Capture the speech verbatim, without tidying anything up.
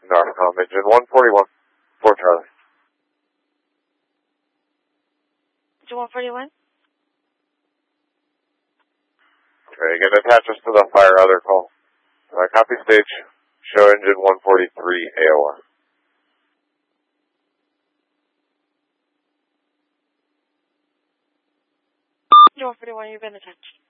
Narcom, engine one forty-one, for Charlie. Engine one forty-one? Okay, you can attach us to the fire other call. Uh, copy stage, show engine one forty-three A O R. Engine one forty-one, you've been attached.